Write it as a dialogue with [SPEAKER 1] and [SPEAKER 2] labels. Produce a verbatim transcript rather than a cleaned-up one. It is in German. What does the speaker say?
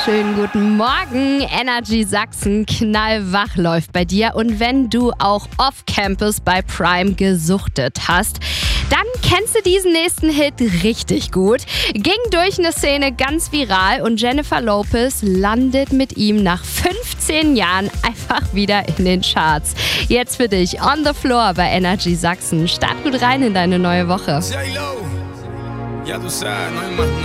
[SPEAKER 1] wunderschönen guten Morgen. Energy Sachsen knallwach läuft bei dir. Und wenn du auch off-Campus bei Prime gesuchtet hast, dann kennst du diesen nächsten Hit richtig gut. Ging durch eine Szene ganz viral und Jennifer Lopez landet mit ihm nach fünfzehn Jahren einfach wieder in den Charts. Jetzt für dich On the Floor bei Energy Sachsen. Start gut rein in deine neue Woche.
[SPEAKER 2] Ja, du sabes, no hay más